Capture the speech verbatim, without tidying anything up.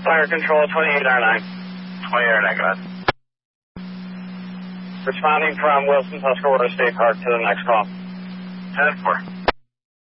Fire control, twenty-eight R nine. twenty-eight R nine, go ahead. Responding from Wilson Tuscarora State Park to the next call. ten four.